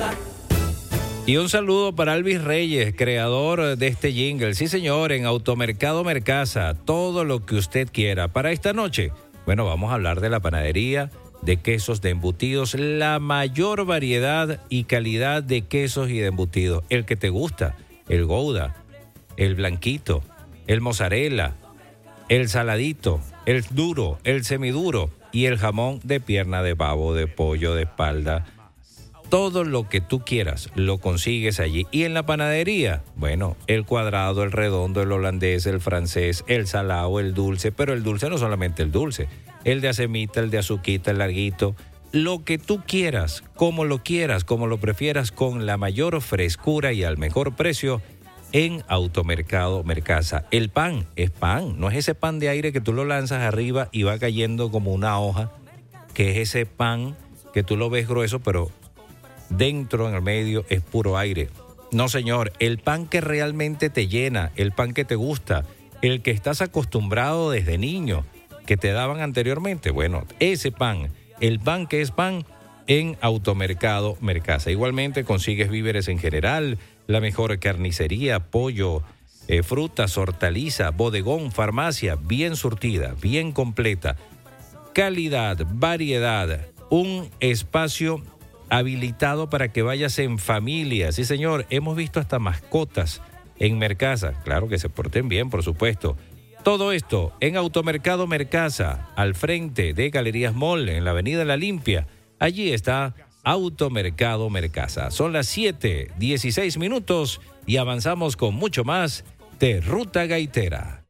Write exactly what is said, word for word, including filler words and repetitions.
Y un saludo para Alvis Reyes, creador de este jingle. Sí, señor, en Automercado Mercasa, todo lo que usted quiera. Para esta noche, bueno, vamos a hablar de la panadería, de quesos, de embutidos, la mayor variedad y calidad de quesos y de embutidos. El que te gusta, el Gouda, el blanquito, el mozzarella, el saladito, el duro, el semiduro y el jamón de pierna de pavo, de pollo, de espalda. Todo lo que tú quieras lo consigues allí. Y en la panadería, bueno, el cuadrado, el redondo, el holandés, el francés, el salado, el dulce. Pero el dulce no solamente el dulce, el de acemita, el de azuquita, el larguito. Lo que tú quieras, como lo quieras, como lo prefieras, con la mayor frescura y al mejor precio en Automercado Mercasa. El pan es pan, no es ese pan de aire que tú lo lanzas arriba y va cayendo como una hoja, que es ese pan que tú lo ves grueso, pero dentro, en el medio, es puro aire. No, señor, el pan que realmente te llena, el pan que te gusta, el que estás acostumbrado desde niño, que te daban anteriormente, bueno, ese pan, el pan que es pan en Automercado Mercasa. Igualmente consigues víveres en general, la mejor carnicería, pollo, eh, frutas, hortaliza, bodegón, farmacia, bien surtida, bien completa, calidad, variedad, un espacio habilitado para que vayas en familia. Sí, señor, hemos visto hasta mascotas en Mercasa. Claro que se porten bien, por supuesto. Todo esto en Automercado Mercasa, al frente de Galerías Mall, en la Avenida La Limpia. Allí está Automercado Mercasa. Son las siete, dieciséis minutos y avanzamos con mucho más de Ruta Gaitera.